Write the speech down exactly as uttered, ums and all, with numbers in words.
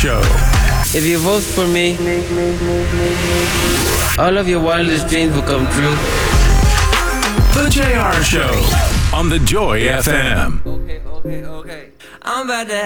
Show. If you vote for me, all of your wildest dreams will come true. The J R Show on the Joy F M. Okay, okay, okay. I'm about to